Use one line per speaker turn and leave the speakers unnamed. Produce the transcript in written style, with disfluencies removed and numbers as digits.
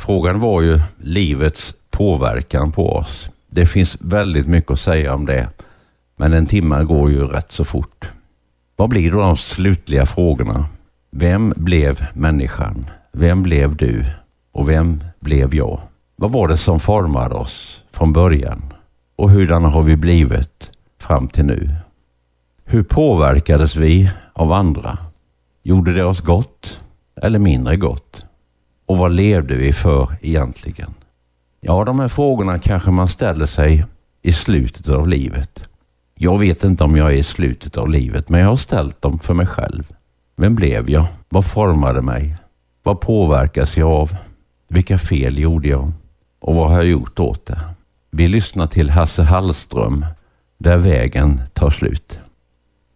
Frågan var ju livets påverkan på oss. Det finns väldigt mycket att säga om det, men en timme går ju rätt så fort. Vad blir då de slutliga frågorna? Vem blev människan? Vem blev du? Och vem blev jag? Vad var det som formade oss från början? Och hurdana har vi blivit fram till nu? Hur påverkades vi av andra? Gjorde det oss gott eller mindre gott? Och vad levde vi för egentligen? Ja, de här frågorna kanske man ställer sig i slutet av livet. Jag vet inte om jag är i slutet av livet, men jag har ställt dem för mig själv. Vem blev jag? Vad formade mig? Vad påverkas jag av? Vilka fel gjorde jag? Och vad har jag gjort åt det? Vi lyssnar till Hasse Hallström, Där vägen tar slut.